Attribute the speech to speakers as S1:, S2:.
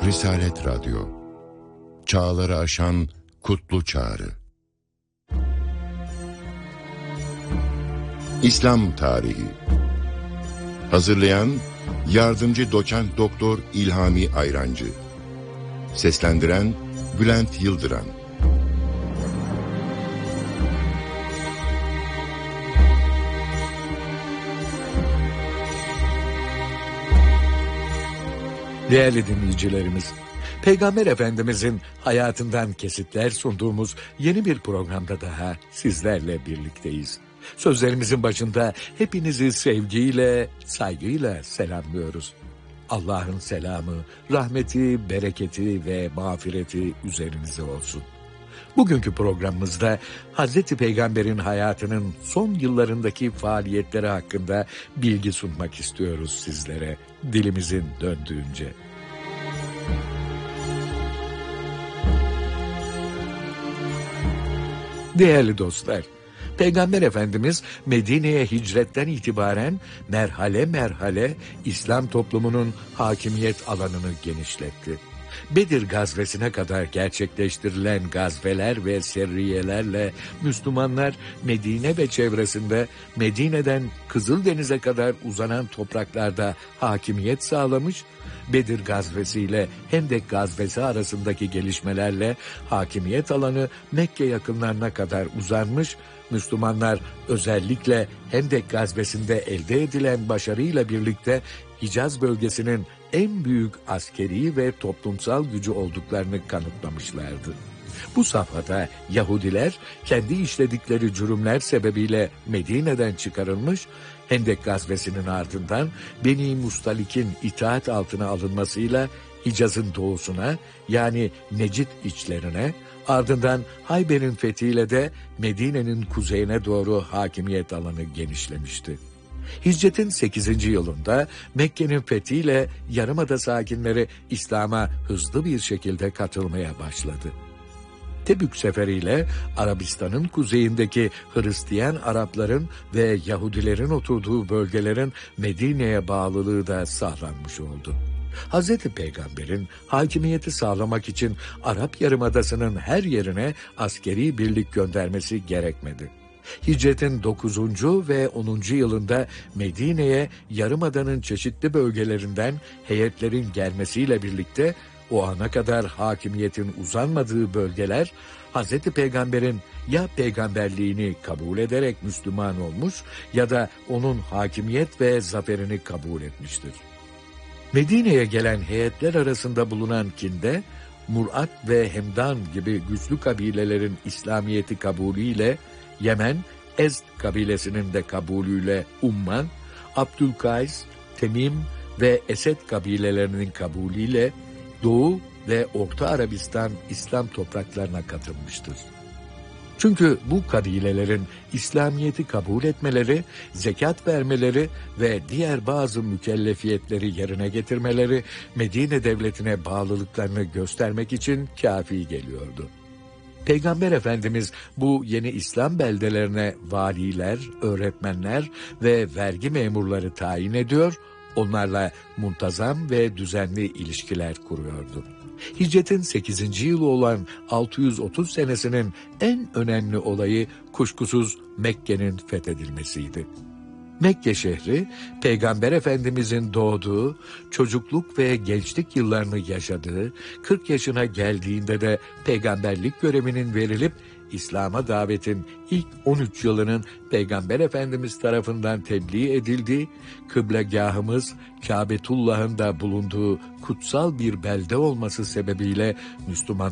S1: Risalet Radyo, çağları aşan kutlu çağrı. İslam Tarihi. Hazırlayan Yardımcı Doçent Doktor İlhami Ayrancı. Seslendiren Bülent Yıldıran.
S2: Değerli dinleyicilerimiz, Peygamber Efendimizin hayatından kesitler sunduğumuz yeni bir programda daha sizlerle birlikteyiz. Sözlerimizin başında hepinizi sevgiyle, saygıyla selamlıyoruz. Allah'ın selamı, rahmeti, bereketi ve mağfireti üzerinize olsun. Bugünkü programımızda Hazreti Peygamber'in hayatının son yıllarındaki faaliyetleri hakkında bilgi sunmak istiyoruz sizlere, dilimizin döndüğünce. Değerli dostlar, Peygamber Efendimiz Medine'ye hicretten itibaren merhale merhale İslam toplumunun hakimiyet alanını genişletti. Bedir gazvesine kadar gerçekleştirilen gazveler ve serriyelerle Müslümanlar Medine ve çevresinde Medine'den Kızıldeniz'e kadar uzanan topraklarda hakimiyet sağlamış, Bedir gazvesiyle Hendek gazvesi arasındaki gelişmelerle hakimiyet alanı Mekke yakınlarına kadar uzanmış, Müslümanlar özellikle Hendek gazvesinde elde edilen başarıyla birlikte Hicaz bölgesinin en büyük askeri ve toplumsal gücü olduklarını kanıtlamışlardı. Bu safhada Yahudiler kendi işledikleri cürümler sebebiyle Medine'den çıkarılmış, Hendek gazvesinin ardından Beni Mustalik'in itaat altına alınmasıyla Hicaz'ın doğusuna yani Necid içlerine, ardından Hayber'in fethiyle de Medine'nin kuzeyine doğru hakimiyet alanı genişlemişti. Hicretin 8. yılında Mekke'nin fethiyle Yarımada sakinleri İslam'a hızlı bir şekilde katılmaya başladı. Tebük seferiyle Arabistan'ın kuzeyindeki Hristiyan Arapların ve Yahudilerin oturduğu bölgelerin Medine'ye bağlılığı da sağlanmış oldu. Hazreti Peygamber'in hakimiyeti sağlamak için Arap Yarımadası'nın her yerine askeri birlik göndermesi gerekmedi. Hicretin 9. ve 10. yılında Medine'ye Yarımada'nın çeşitli bölgelerinden heyetlerin gelmesiyle birlikte o ana kadar hakimiyetin uzanmadığı bölgeler Hazreti Peygamber'in ya peygamberliğini kabul ederek Müslüman olmuş ya da onun hakimiyet ve zaferini kabul etmiştir. Medine'ye gelen heyetler arasında bulunan Kinde, Murat ve Hemdan gibi güçlü kabilelerin İslamiyeti kabulüyle, Yemen, Ezd kabilesinin de kabulüyle Umman, Abdülkays, Temim ve Esed kabilelerinin kabulüyle Doğu ve Orta Arabistan İslam topraklarına katılmıştır. Çünkü bu kabilelerin İslamiyeti kabul etmeleri, zekat vermeleri ve diğer bazı mükellefiyetleri yerine getirmeleri Medine devletine bağlılıklarını göstermek için kafi geliyordu. Peygamber Efendimiz bu yeni İslam beldelerine valiler, öğretmenler ve vergi memurları tayin ediyor, onlarla muntazam ve düzenli ilişkiler kuruyordu. Hicretin 8. yılı olan 630 senesinin en önemli olayı kuşkusuz Mekke'nin fethedilmesiydi. Mekke şehri, Peygamber Efendimizin doğduğu, çocukluk ve gençlik yıllarını yaşadığı, 40 yaşına geldiğinde de peygamberlik görevinin verilip, İslam'a davetin ilk 13 yılının Peygamber Efendimiz tarafından tebliğ edildiği, kıblegahımız Kâbetullah'ın da bulunduğu kutsal bir belde olması sebebiyle Müslüman